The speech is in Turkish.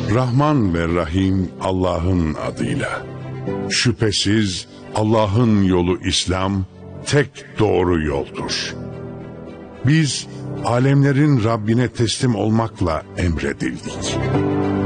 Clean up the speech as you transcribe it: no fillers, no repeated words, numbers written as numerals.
Rahman ve Rahim Allah'ın adıyla. Şüphesiz Allah'ın yolu İslam, tek doğru yoldur. Biz alemlerin Rabbine teslim olmakla emredildik.